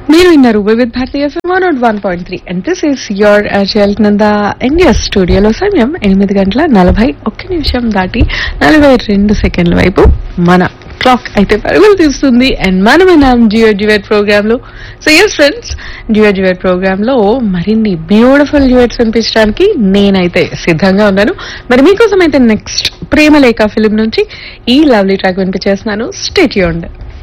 మీరు విన్నారు Vividh Bharati FM 101.3 and this is your అజల్ Nanda India స్టూడియోలో సమయం 8:41 దాటి 42 వైపు మన క్లాక్ అయితే పరుగులు తీస్తుంది అండ్ మనమైనాం జియో డ్యూయట్ ప్రోగ్రామ్ లో. So yes friends, Jio duet programme లో మరిన్ని బ్యూటిఫుల్ డ్యూయట్స్ వినిపించడానికి నేనైతే సిద్ధంగా ఉన్నాను. మరి మీకోసం అయితే నెక్స్ట్ ప్రేమలేఖ ఫిలిం నుంచి ఈ లవ్లీ ట్రాక్ వినిపించేస్తున్నాను. Stay tuned.